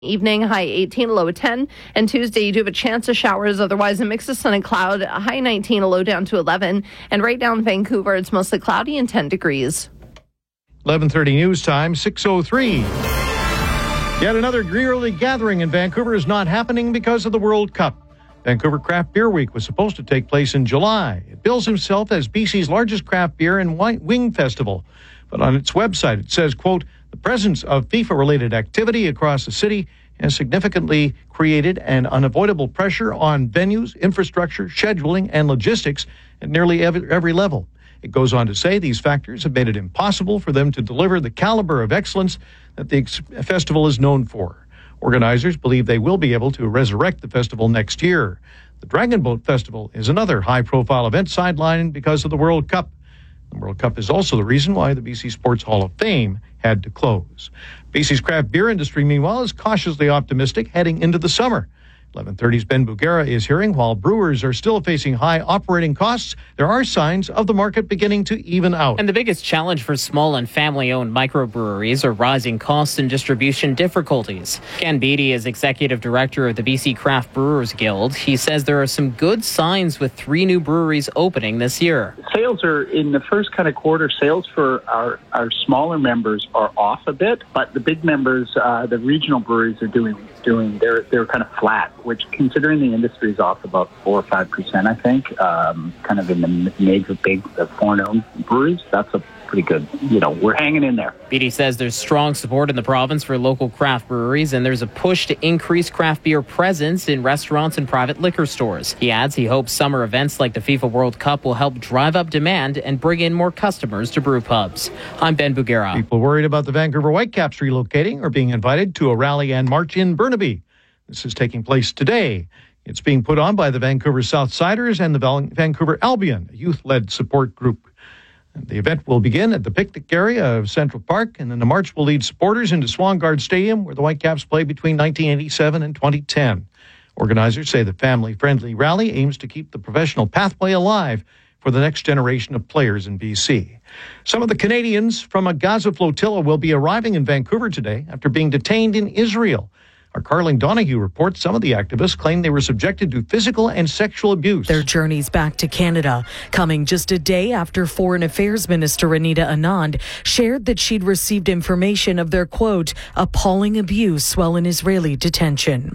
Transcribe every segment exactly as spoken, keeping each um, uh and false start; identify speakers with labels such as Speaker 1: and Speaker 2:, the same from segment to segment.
Speaker 1: Evening, high eighteen, low of ten. And Tuesday, you do have a chance of showers. Otherwise, a mix of sun and cloud, a high nineteen, a low down to eleven. And right now in Vancouver, it's mostly cloudy and ten degrees.
Speaker 2: eleven thirty news time, six oh three. Yet another yearly gathering in Vancouver is not happening because of the World Cup. Vancouver Craft Beer Week was supposed to take place in July. It bills himself as B C's largest craft beer and wing festival. But on its website, it says, quote, the presence of FIFA-related activity across the city has significantly created an unavoidable pressure on venues, infrastructure, scheduling, and logistics at nearly every, every level. It goes on to say these factors have made it impossible for them to deliver the caliber of excellence that the ex- festival is known for. Organizers believe they will be able to resurrect the festival next year. The Dragon Boat Festival is another high-profile event sidelined because of the World Cup. The World Cup is also the reason why the B C Sports Hall of Fame had to close. B C's craft beer industry, meanwhile, is cautiously optimistic heading into the summer. eleven thirty's Ben Bugera is hearing while brewers are still facing high operating costs, there are signs of the market beginning to even out.
Speaker 3: And the biggest challenge for small and family-owned microbreweries are rising costs and distribution difficulties. Ken Beattie is executive director of the B C Craft Brewers Guild. He says there are some good signs with three new breweries opening this year.
Speaker 4: Sales are in the first kind of quarter. Sales for our, our smaller members are off a bit, but the big members, uh, the regional breweries are doing doing they're they're kind of flat, which considering the industry is off about four or five percent, I think, um, kind of in the major big the foreign-owned breweries. That's a pretty good, you know, we're hanging in there.
Speaker 3: Beattie says there's strong support in the province for local craft breweries, and there's a push to increase craft beer presence in restaurants and private liquor stores. He adds he hopes summer events like the FIFA World Cup will help drive up demand and bring in more customers to brew pubs. I'm Ben Bugera.
Speaker 2: People worried about the Vancouver Whitecaps relocating are being invited to a rally and march in Burnaby. This is taking place today. It's being put on by the Vancouver Southsiders and the Vancouver Albion, a youth-led support group. The event will begin at the picnic area of Central Park, and then the march will lead supporters into Swangard Stadium, where the Whitecaps played between nineteen eighty-seven and twenty ten. Organizers say the family-friendly rally aims to keep the professional pathway alive for the next generation of players in B C. Some of the Canadians from a Gaza flotilla will be arriving in Vancouver today after being detained in Israel. Our Carling Donahue reports some of the activists claim they were subjected to physical and sexual abuse.
Speaker 5: Their journeys back to Canada, coming just a day after Foreign Affairs Minister Anita Anand shared that she'd received information of their, quote, appalling abuse while in Israeli detention.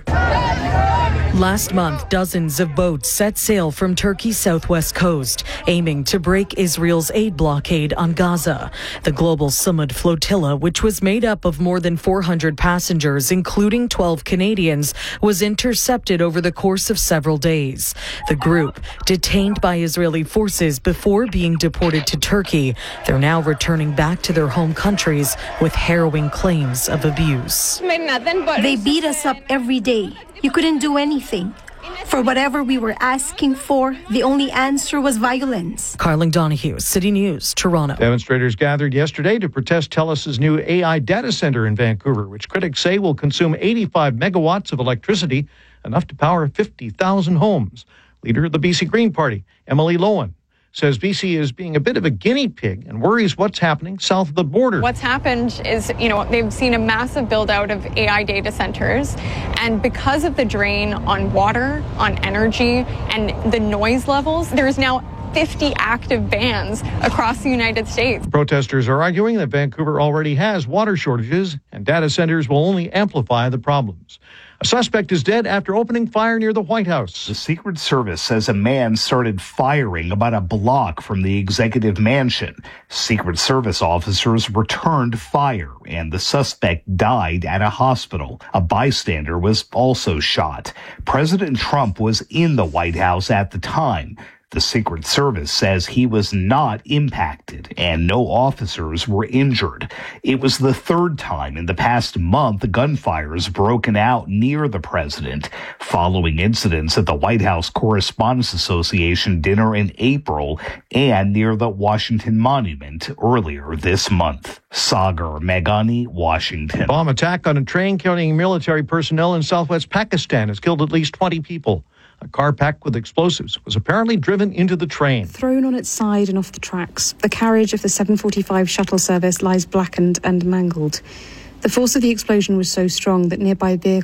Speaker 5: Last month, dozens of boats set sail from Turkey's southwest coast, aiming to break Israel's aid blockade on Gaza. The Global Sumud flotilla, which was made up of more than four hundred passengers, including twelve Canadians, was intercepted over the course of several days. The group, detained by Israeli forces before being deported to Turkey, they're now returning back to their home countries with harrowing claims of abuse.
Speaker 6: They beat us up every day. You couldn't do anything. For whatever we were asking for, the only answer was violence.
Speaker 5: Carling Donahue, City News, Toronto.
Speaker 2: Demonstrators gathered yesterday to protest TELUS's new A I data center in Vancouver, which critics say will consume eighty-five megawatts of electricity, enough to power fifty thousand homes. Leader of the B C Green Party, Emily Lowen, says B C is being a bit of a guinea pig and worries what's happening south of the border.
Speaker 7: What's happened is, you know, they've seen a massive build out of A I data centers, and because of the drain on water, on energy, and the noise levels, there's now fifty active bans across the United States.
Speaker 2: Protesters are arguing that Vancouver already has water shortages and data centers will only amplify the problems. A suspect is dead after opening fire near the White House.
Speaker 8: The Secret Service says a man started firing about a block from the executive mansion. Secret Service officers returned fire, and the suspect died at a hospital. A bystander was also shot. President Trump was in the White House at the time. The Secret Service says he was not impacted and no officers were injured. It was the third time in the past month gunfire has broken out near the president, following incidents at the White House Correspondents Association dinner in April and near the Washington Monument earlier this month. Sagar Meghani, Washington.
Speaker 2: Bomb attack on a train carrying military personnel in southwest Pakistan has killed at least twenty people. A car packed with explosives was apparently driven into the train.
Speaker 9: Thrown on its side and off the tracks, the carriage of the seven forty-five shuttle service lies blackened and mangled. The force of the explosion was so strong that nearby vehicles